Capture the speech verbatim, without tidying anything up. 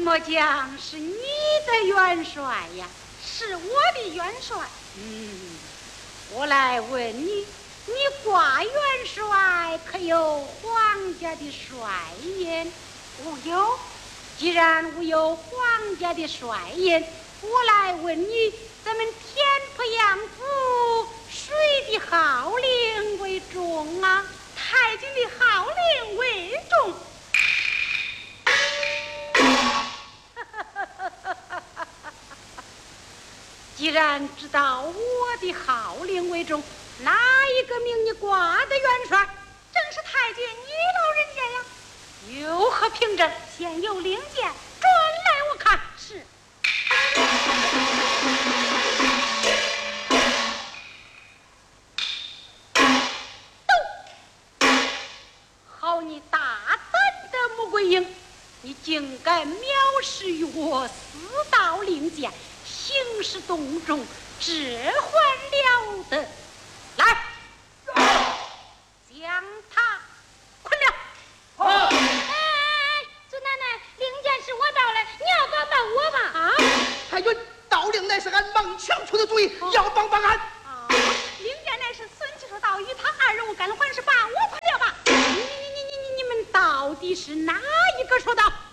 末将是你的元帅呀？ 是我的元帅。 嗯，我来问你，你挂元帅可有皇家的帅印？ 无有。 既然无有皇家的帅印，我来问你，咱们天普阳府谁的号令为重啊？ 太君的号令为重。 既然知道我的号令为重，哪一个命你挂的元帅？ 正是太君你老人家呀。 有何凭证？ 现有令箭，转来我看。 是。都。好你大胆的穆桂英，你竟敢藐视于我私道令箭，行事动众，这还了得！来，将他捆了。 好。哎，尊奶奶，令箭是我到了，你要帮帮我吧。 啊！ 太君，道令乃是俺忙抢出的主意，要帮帮俺。 啊！令箭乃是孙七说道，与他二人无干，还是把我捆了吧。 你你你你你你们到底是哪一个说道？